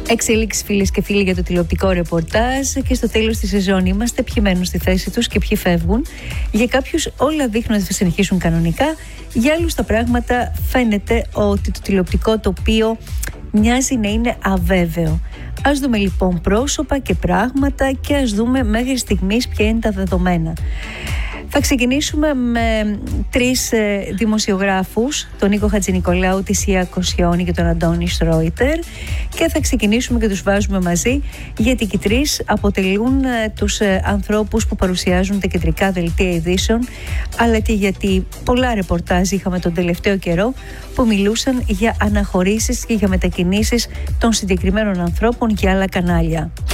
Εξελίξεις, φίλες και φίλοι, για το τηλεοπτικό ρεπορτάζ, και στο τέλος της σεζόν είμαστε ποιοι μένουν στη θέση τους και ποιοι φεύγουν. Για κάποιους όλα δείχνουν ότι θα συνεχίσουν κανονικά, για άλλους τα πράγματα φαίνεται ότι το τηλεοπτικό τοπίο μοιάζει να είναι αβέβαιο. Ας δούμε λοιπόν πρόσωπα και πράγματα και ας δούμε μέχρι στιγμής ποια είναι τα δεδομένα. Θα ξεκινήσουμε με τρεις δημοσιογράφους, τον Νίκο Χατζηνικολάου, τη Σία Κοσιόνη και τον Αντώνη Στρόιτερ, και θα ξεκινήσουμε και τους βάζουμε μαζί, γιατί και οι τρεις αποτελούν τους ανθρώπους που παρουσιάζουν τα κεντρικά δελτία ειδήσεων, αλλά και γιατί πολλά ρεπορτάζ είχαμε τον τελευταίο καιρό που μιλούσαν για αναχωρήσεις και για μετακινήσεις των συγκεκριμένων ανθρώπων για άλλα κανάλια.